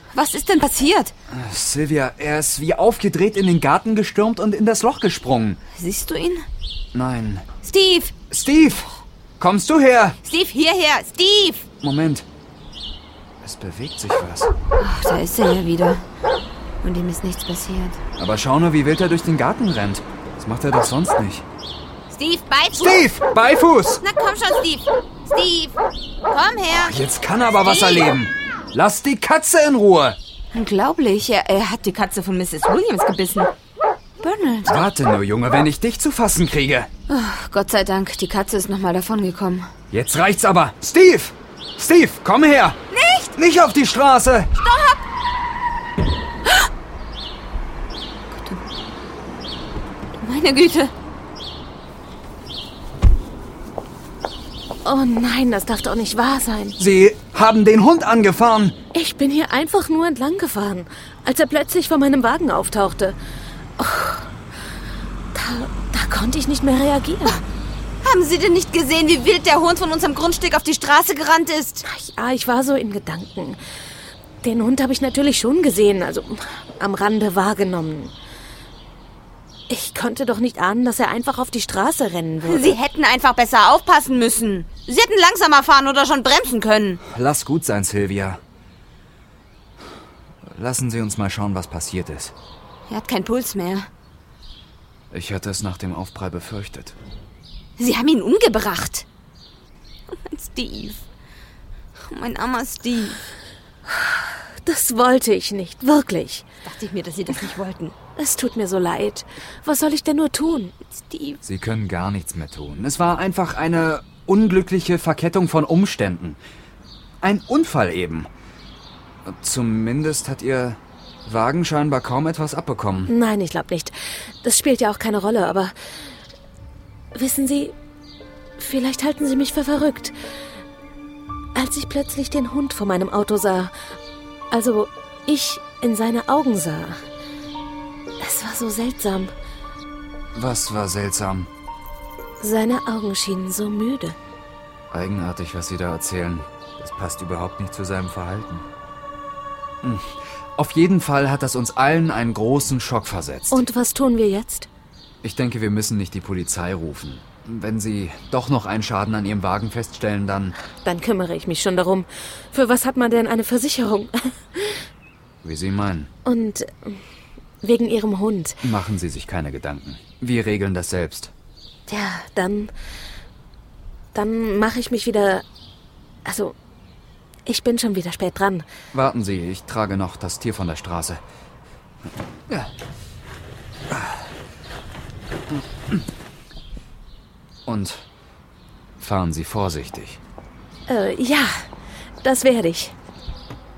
Was ist denn passiert? Sylvia, er ist wie aufgedreht in den Garten gestürmt und in das Loch gesprungen. Siehst du ihn? Nein. Steve! Steve! Kommst du her? Steve, hierher! Steve! Moment. Es bewegt sich was. Ach, da ist er ja wieder. Und ihm ist nichts passiert. Aber schau nur, wie wild er durch den Garten rennt. Das macht er doch sonst nicht. Steve, Beifuß! Steve! Beifuß! Na komm schon, Steve! Steve! Komm her! Jetzt kann er aber was erleben. Lass die Katze in Ruhe. Unglaublich, er hat die Katze von Mrs. Williams gebissen. Bernard. Warte nur, Junge, wenn ich dich zu fassen kriege. Oh, Gott sei Dank, die Katze ist nochmal davongekommen. Jetzt reicht's aber. Steve! Steve, komm her! Nicht! Nicht auf die Straße! Stopp! Gott, du meine Güte. Oh nein, das darf doch nicht wahr sein. Sie haben den Hund angefahren. Ich bin hier einfach nur entlang gefahren, als er plötzlich vor meinem Wagen auftauchte. Oh, da konnte ich nicht mehr reagieren. Haben Sie denn nicht gesehen, wie wild der Hund von unserem Grundstück auf die Straße gerannt ist? Ja, ich war so in Gedanken. Den Hund habe ich natürlich schon gesehen, also am Rande wahrgenommen. Ich konnte doch nicht ahnen, dass er einfach auf die Straße rennen würde. Sie hätten einfach besser aufpassen müssen. Sie hätten langsamer fahren oder schon bremsen können. Lass gut sein, Sylvia. Lassen Sie uns mal schauen, was passiert ist. Er hat keinen Puls mehr. Ich hatte es nach dem Aufprall befürchtet. Sie haben ihn umgebracht. Oh, mein Steve. Oh, mein armer Steve. Das wollte ich nicht, wirklich. Dachte ich mir, dass Sie das nicht wollten. Es tut mir so leid. Was soll ich denn nur tun? Steve. Sie können gar nichts mehr tun. Es war einfach eine unglückliche Verkettung von Umständen. Ein Unfall eben. Zumindest hat Ihr Wagen scheinbar kaum etwas abbekommen. Nein, ich glaube nicht. Das spielt ja auch keine Rolle, aber... Wissen Sie, vielleicht halten Sie mich für verrückt. Als ich plötzlich den Hund vor meinem Auto sah, also ich in seine Augen sah, es war so seltsam. Was war seltsam? Seine Augen schienen so müde. Eigenartig, was Sie da erzählen. Das passt überhaupt nicht zu seinem Verhalten. Auf jeden Fall hat das uns allen einen großen Schock versetzt. Und was tun wir jetzt? Ich denke, wir müssen nicht die Polizei rufen. Wenn Sie doch noch einen Schaden an Ihrem Wagen feststellen, dann... Dann kümmere ich mich schon darum. Für was hat man denn eine Versicherung? Wie Sie meinen. Und wegen Ihrem Hund. Machen Sie sich keine Gedanken. Wir regeln das selbst. Ja, dann mache ich mich wieder... Also, ich bin schon wieder spät dran. Warten Sie, ich trage noch das Tier von der Straße. Ja. Und fahren Sie vorsichtig. Ja, das werde ich.